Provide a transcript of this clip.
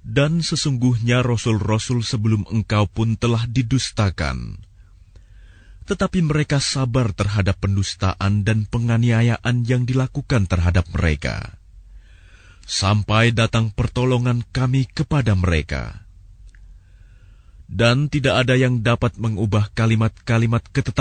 Dan sesungguhnya rasul-rasul sebelum engkau pun telah didustakan. Tetapi mereka sabar terhadap pendustaan dan penganiayaan yang dilakukan terhadap mereka, sampai datang pertolongan kami kepada mereka. Dan tidak ada yang dapat mengubah kalimat-kalimat ketetapan